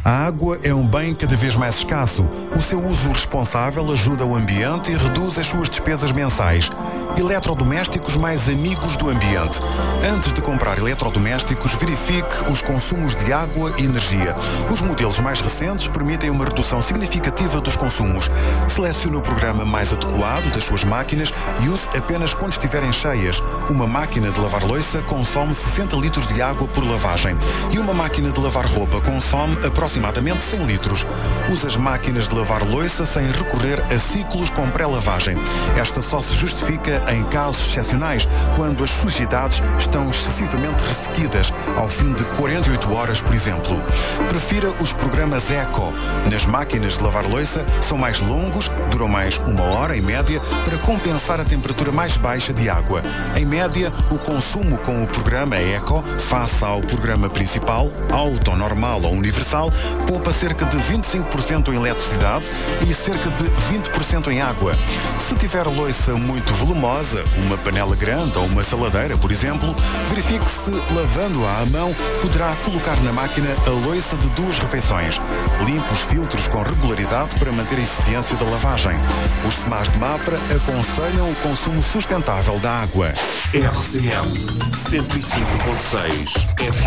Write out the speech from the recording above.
A água é um bem cada vez mais escasso. O seu uso responsável ajuda o ambiente e reduz as suas despesas mensais. Eletrodomésticos mais amigos do ambiente. Antes de comprar eletrodomésticos, verifique os consumos de água e energia. Os modelos mais recentes permitem uma redução significativa dos consumos. Selecione o programa mais adequado das suas máquinas e use apenas quando estiverem cheias. Uma máquina de lavar louça consome 60 litros de água por lavagem e uma máquina de lavar roupa consome aproximadamente 100 litros. Use as máquinas de lavar louça sem recorrer a ciclos com pré-lavagem. Esta só se justifica em casos excepcionais, quando as sujidades estão excessivamente ressequidas, ao fim de 48 horas, por exemplo. Prefira os programas Eco. Nas máquinas de lavar louça são mais longos, duram mais 1 hora em média, para compensar a temperatura mais baixa de água. Em média, o consumo com o programa Eco, face ao programa principal, Auto, Normal ou Universal, poupa cerca de 25% em eletricidade e cerca de 20% em água. Se tiver louça muito volumosa, uma panela grande ou uma saladeira, por exemplo, verifique se, lavando-a à mão, poderá colocar na máquina a louça de 2 refeições. Limpe os filtros com regularidade para manter a eficiência da lavagem. Os SEMAS de Mafra aconselham o consumo sustentável da água. RCM 105.6